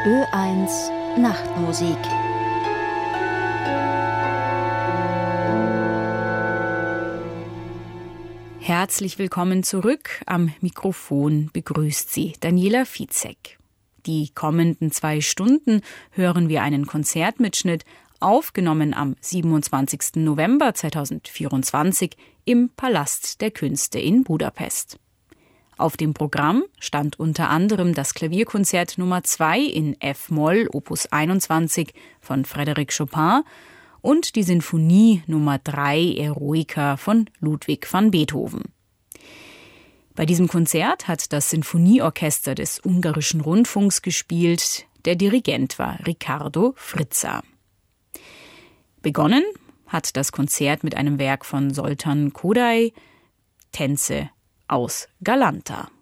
Ö1 Nachtmusik. Herzlich willkommen zurück. Am Mikrofon begrüßt Sie Daniela Fitzek. Die kommenden 2 Stunden hören wir einen Konzertmitschnitt, aufgenommen am 27. November 2024 im Palast der Künste in Budapest. Auf dem Programm stand unter anderem das Klavierkonzert Nummer 2 in F-Moll, Opus 21 von Frédéric Chopin und die Sinfonie Nummer 3 Eroica von Ludwig van Beethoven. Bei diesem Konzert hat das Sinfonieorchester des Ungarischen Rundfunks gespielt. Der Dirigent war Riccardo Frizza. Begonnen hat das Konzert mit einem Werk von Zoltán Kodály, Tänze aus Galanta.